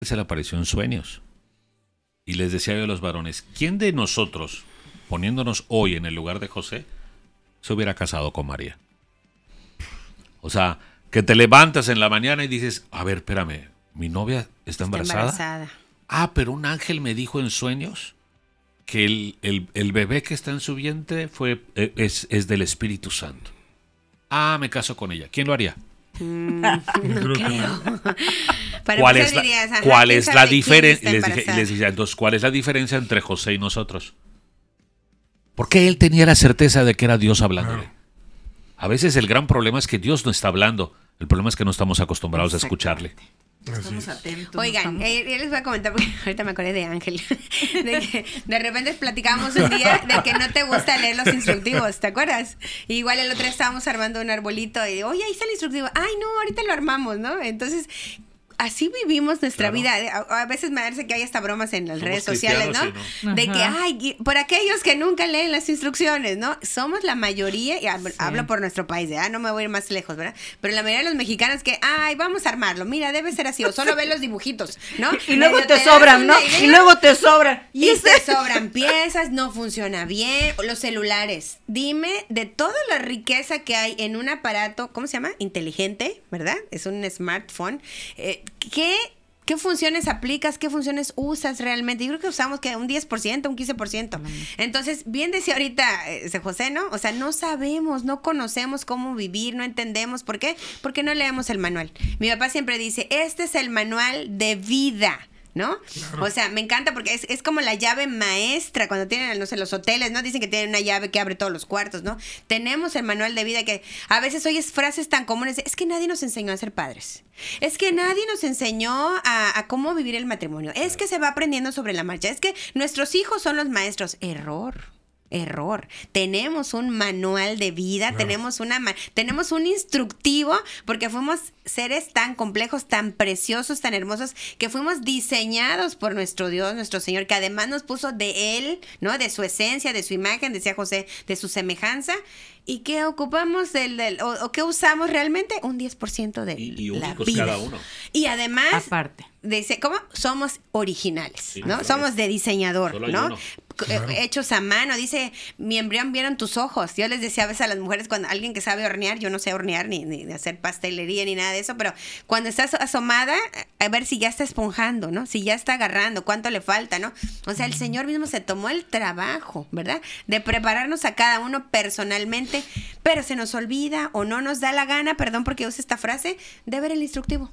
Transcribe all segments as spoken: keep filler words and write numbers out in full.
se le apareció en sueños. Y les decía yo a los varones, ¿quién de nosotros, poniéndonos hoy en el lugar de José, se hubiera casado con María? O sea, que te levantas en la mañana y dices, a ver, espérame, ¿mi novia está embarazada? Está embarazada. Ah, pero un ángel me dijo en sueños que el, el, el bebé que está en su vientre fue, es, es del Espíritu Santo. Ah, me caso con ella. ¿Quién lo haría? Mm, no creo. Para ¿Cuál empezar es la, dirías, ajá, ¿cuál ¿quién es sabe la quién diferencia? está Les, dije- embarazada? les decía, entonces, ¿cuál es la diferencia entre José y nosotros? Porque él tenía la certeza de que era Dios hablándole. A veces el gran problema es que Dios no está hablando. El problema es que no estamos acostumbrados a escucharle. Estamos atentos. Oigan, estamos... eh, yo les voy a comentar porque ahorita me acordé de Ángel. De que de repente platicábamos un día de que no te gusta leer los instructivos, ¿te acuerdas? Y igual el otro día estábamos armando un arbolito y oye, ahí está el instructivo. Ay, no, ahorita lo armamos, ¿no? Entonces, así vivimos nuestra Claro. vida. A, a veces me parece que hay hasta bromas en las Somos redes sociales, ¿no? cristianos, ¿sí, no? De que, Ajá. ay, y- por aquellos que nunca leen las instrucciones, ¿no? Somos la mayoría, y hab- hablo por nuestro país, ¿verdad? No me voy a ir más lejos, ¿verdad? Pero la mayoría de los mexicanos que, ay, vamos a armarlo, mira, debe ser así, o solo ven los dibujitos, ¿no? Y luego Medio te das sobran, una ¿no? idea, Y luego te sobran. y Y este... te sobran piezas, no funciona bien. Los celulares. Dime de toda la riqueza que hay en un aparato, ¿cómo se llama? Inteligente, ¿verdad? Es un smartphone. Eh, ¿qué, ¿Qué funciones aplicas? ¿Qué funciones usas realmente? Yo creo que usamos que un diez por ciento, un quince por ciento. Entonces, bien decía ahorita eh, José, ¿no? O sea, no sabemos, no conocemos cómo vivir, no entendemos. ¿Por qué? Porque no leemos el manual. Mi papá siempre dice, este es el manual de vida. ¿No? Claro. O sea, me encanta porque es, es como la llave maestra cuando tienen, no sé, los hoteles, ¿no? Dicen que tienen una llave que abre todos los cuartos, ¿no? Tenemos el manual de vida que a veces oyes frases tan comunes de, es que nadie nos enseñó a ser padres. Es que nadie nos enseñó a, a cómo vivir el matrimonio. Es que se va aprendiendo sobre la marcha. Es que nuestros hijos son los maestros. Error. Error. Tenemos un manual de vida, claro. tenemos una ma- tenemos un instructivo, porque fuimos seres tan complejos, tan preciosos, tan hermosos, que fuimos diseñados por nuestro Dios, nuestro Señor, que además nos puso de Él, ¿no? De su esencia, de su imagen, decía José, de su semejanza. ¿Y qué ocupamos del, del o, o qué usamos realmente? Un diez por ciento de Y, y la únicos vida. cada uno. Y además, Aparte. dice, ¿cómo? Somos originales, Sí, ¿no? claro. Somos de diseñador, Solo hay ¿no? uno. Claro. Hechos a mano, dice, mi embrión vieron tus ojos. Yo les decía a veces a las mujeres, cuando alguien que sabe hornear, yo no sé hornear ni, ni hacer pastelería ni nada de eso, pero cuando estás asomada, a ver si ya está esponjando, ¿no? Si ya está agarrando, cuánto le falta, ¿no? O sea, el Señor mismo se tomó el trabajo, ¿verdad? De prepararnos a cada uno personalmente, pero se nos olvida o no nos da la gana, perdón porque use esta frase, de ver el instructivo.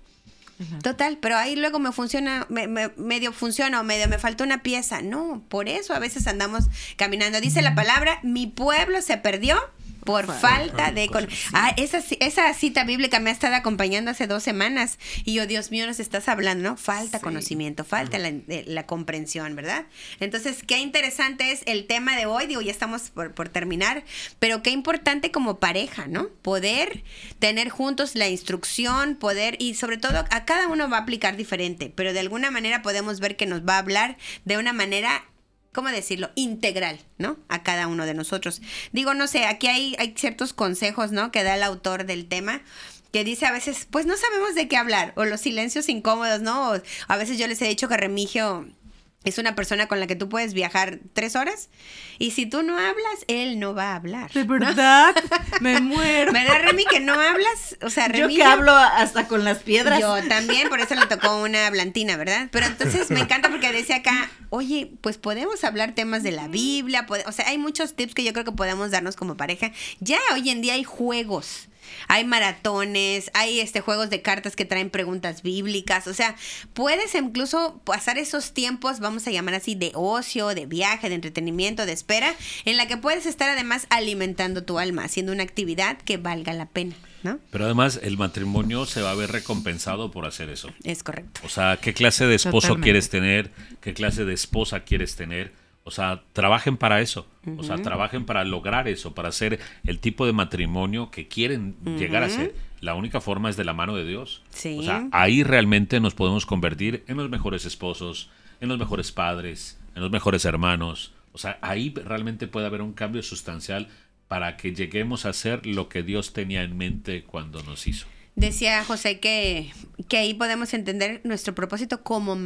Total, pero ahí luego me funciona, me, me, medio funciona o medio me faltó una pieza. No, por eso a veces andamos caminando. Dice la palabra, mi pueblo se perdió por Fue, falta de... Con... Ah, esa, esa cita bíblica me ha estado acompañando hace dos semanas y yo, Dios mío, nos estás hablando, ¿no? Falta sí. conocimiento, falta la, la comprensión, ¿verdad? Entonces, qué interesante es el tema de hoy, digo, ya estamos por, por terminar, pero qué importante como pareja, ¿no? Poder tener juntos la instrucción, poder, y sobre todo a cada uno va a aplicar diferente, pero de alguna manera podemos ver que nos va a hablar de una manera... ¿cómo decirlo? Integral, ¿no? A cada uno de nosotros. Digo, no sé, aquí hay, hay ciertos consejos, ¿no? Que da el autor del tema, que dice a veces, pues no sabemos de qué hablar, o los silencios incómodos, ¿no? O a veces yo les he dicho que Remigio es una persona con la que tú puedes viajar tres horas y si tú no hablas, él no va a hablar. De verdad, ¿no? Me muero. ¿Verdad, Remy, que no hablas? O sea, Remy. Yo que hablo hasta con las piedras. Yo también, por eso le tocó una blantina, ¿verdad? Pero entonces me encanta porque decía acá, oye, pues podemos hablar temas de la Biblia, pod- o sea, hay muchos tips que yo creo que podemos darnos como pareja. Ya hoy en día hay juegos. Hay maratones, hay este juegos de cartas que traen preguntas bíblicas, o sea, puedes incluso pasar esos tiempos, vamos a llamar así, de ocio, de viaje, de entretenimiento, de espera, en la que puedes estar además alimentando tu alma, haciendo una actividad que valga la pena, ¿no? Pero además el matrimonio se va a ver recompensado por hacer eso. Es correcto. O sea, ¿qué clase de esposo Totalmente. quieres tener? ¿Qué clase de esposa quieres tener? O sea, trabajen para eso. Uh-huh. O sea, trabajen para lograr eso, para hacer el tipo de matrimonio que quieren uh-huh. llegar a ser. La única forma es de la mano de Dios. Sí. O sea, ahí realmente nos podemos convertir en los mejores esposos, en los mejores padres, en los mejores hermanos. O sea, ahí realmente puede haber un cambio sustancial para que lleguemos a ser lo que Dios tenía en mente cuando nos hizo. Decía José que, que ahí podemos entender nuestro propósito como